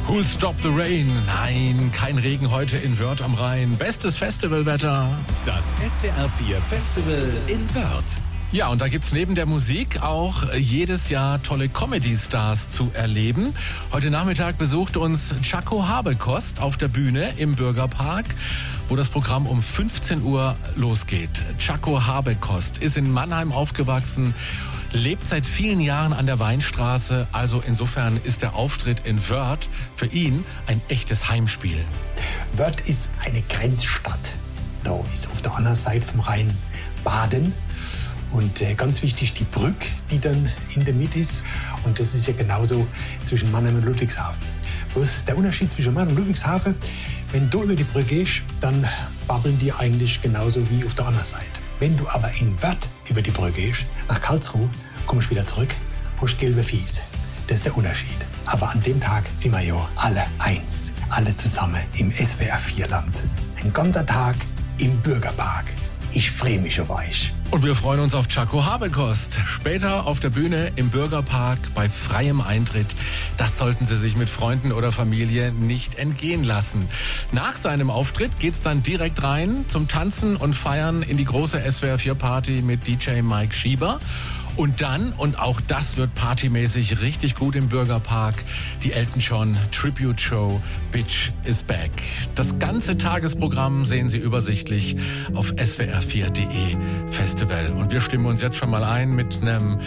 Who'll Stop the Rain? Nein, kein Regen heute in Wörth am Rhein. Bestes Festivalwetter. Das SWR 4 Festival in Wörth. Ja, und da gibt's neben der Musik auch jedes Jahr tolle Comedy-Stars zu erleben. Heute Nachmittag besucht uns Chaco Habekost auf der Bühne im Bürgerpark, wo das Programm um 15 Uhr losgeht. Chaco Habekost ist in Mannheim aufgewachsen, lebt seit vielen Jahren an der Weinstraße. Also insofern ist der Auftritt in Wörth für ihn ein echtes Heimspiel. Wörth ist eine Grenzstadt. Da ist auf der anderen Seite vom Rhein Baden. Und ganz wichtig die Brücke, die dann in der Mitte ist. Und das ist ja genauso zwischen Mannheim und Ludwigshafen. Bloß der Unterschied zwischen Mannheim und Ludwigshafen, wenn du über die Brücke gehst, dann babbeln die eigentlich genauso wie auf der anderen Seite. Wenn du aber in Wörth über die Brücke gehst, nach Karlsruhe, kommst du wieder zurück, hast gelbe Fies. Das ist der Unterschied. Aber an dem Tag sind wir ja alle eins. Alle zusammen im SWR 4 Land. Ein ganzer Tag im Bürgerpark. Ich freue mich auf euch. Und wir freuen uns auf Chaco Habekost. Später auf der Bühne im Bürgerpark bei freiem Eintritt. Das sollten Sie sich mit Freunden oder Familie nicht entgehen lassen. Nach seinem Auftritt geht's dann direkt rein zum Tanzen und Feiern in die große SWR 4 Party mit DJ Mike Schieber. Und dann, und auch das wird partymäßig richtig gut im Bürgerpark, die Elton John Tribute Show Bitch is Back. Das ganze Tagesprogramm sehen Sie übersichtlich auf swr4.de Festival. Und wir stimmen uns jetzt schon mal ein mit einem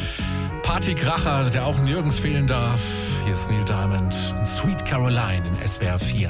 Partykracher, der auch nirgends fehlen darf. Hier ist Neil Diamond und Sweet Caroline in SWR 4.